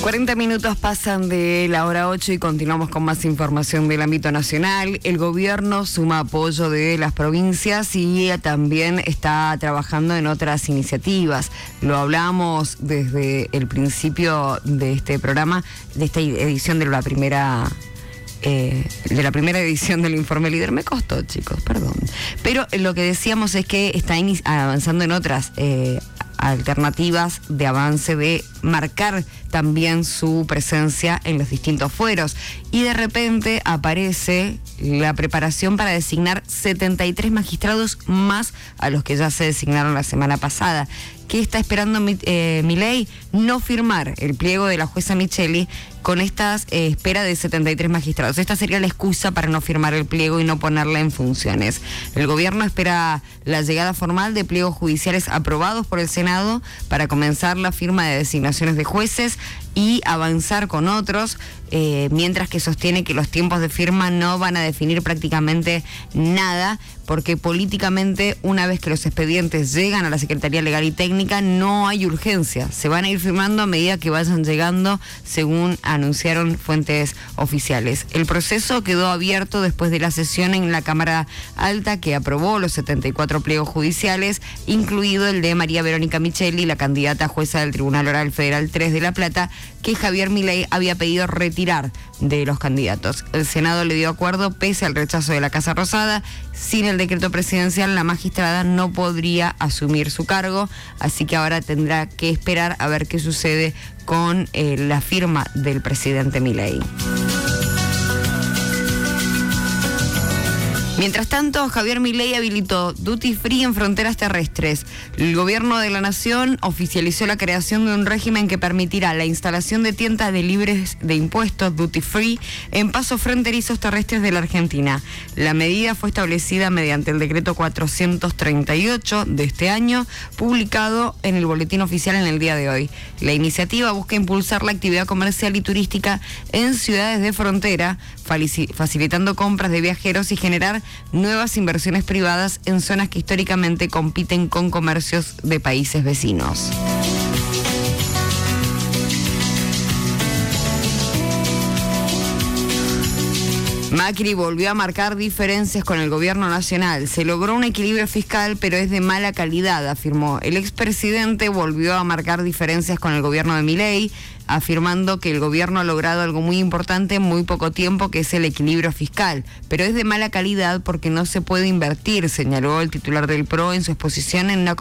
40 minutos pasan de la hora 8 y continuamos con más información del ámbito nacional. El gobierno suma apoyo de las provincias y también está trabajando en otras iniciativas. Lo hablamos desde el principio de este programa, de esta edición de la primera edición del Informe Líder. Me costó, chicos, perdón. Pero lo que decíamos es que está avanzando en otras alternativas de avance, de marcar también su presencia en los distintos fueros. Y de repente aparece la preparación para designar 73 magistrados más a los que ya se designaron la semana pasada. ¿Qué está esperando Milei? No firmar el pliego de la jueza Micheli con esta espera de 73 magistrados. Esta sería la excusa para no firmar el pliego y no ponerla en funciones. El gobierno espera la llegada formal de pliegos judiciales aprobados por el Senado para comenzar la firma de designaciones de jueces y avanzar con otros, mientras que sostiene que los tiempos de firma no van a definir prácticamente nada, porque políticamente, una vez que los expedientes llegan a la Secretaría Legal y Técnica, no hay urgencia. Se van a ir firmando a medida que vayan llegando, según anunciaron fuentes oficiales. El proceso quedó abierto después de la sesión en la Cámara Alta, que aprobó los 74 pliegos judiciales, incluido el de María Verónica Micheli, la candidata a jueza del Tribunal Oral Federal 3 de La Plata, que Javier Milei había pedido retirar de los candidatos. El Senado le dio acuerdo pese al rechazo de la Casa Rosada. Sin el decreto presidencial, la magistrada no podría asumir su cargo, así que ahora tendrá que esperar a ver qué sucede con la firma del presidente Milei. Mientras tanto, Javier Milei habilitó duty free en fronteras terrestres. El gobierno de la nación oficializó la creación de un régimen que permitirá la instalación de tiendas de libres de impuestos duty free en pasos fronterizos terrestres de la Argentina. La medida fue establecida mediante el decreto 438 de este año, publicado en el boletín oficial en el día de hoy. La iniciativa busca impulsar la actividad comercial y turística en ciudades de frontera, facilitando compras de viajeros y generar nuevas inversiones privadas en zonas que históricamente compiten con comercios de países vecinos. Macri volvió a marcar diferencias con el gobierno nacional. Se logró un equilibrio fiscal, pero es de mala calidad, afirmó. El expresidente volvió a marcar diferencias con el gobierno de Milei, afirmando que el gobierno ha logrado algo muy importante en muy poco tiempo, que es el equilibrio fiscal. Pero es de mala calidad porque no se puede invertir, señaló el titular del PRO en su exposición en una